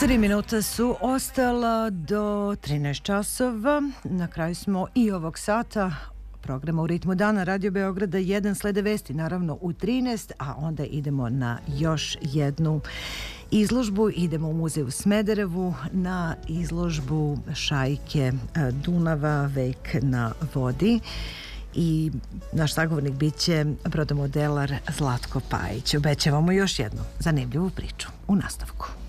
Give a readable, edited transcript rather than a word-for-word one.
3 minuta su ostala do 13 časova. Na kraju smo i ovog sata programa U ritmu dana Radio Beograda 1. Slede vesti naravno u 13, a onda idemo na još jednu izložbu. Idemo u muzej u Smederevu na izložbu Šajke Dunava, Vek na vodi. I naš sagovornik bit će brodomodelar Zlatko Pajić. Obećavamo još jednu zanimljivu priču u nastavku.